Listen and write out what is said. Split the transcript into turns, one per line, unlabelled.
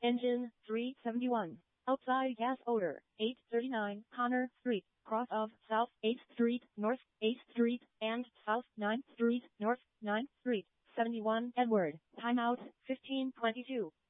Engine 371. Outside gas odor. 839 Connor Street, cross of South 8th Street, North 8th Street, and South 9th Street, North 9th Street. 71 Edward. Timeout 1522.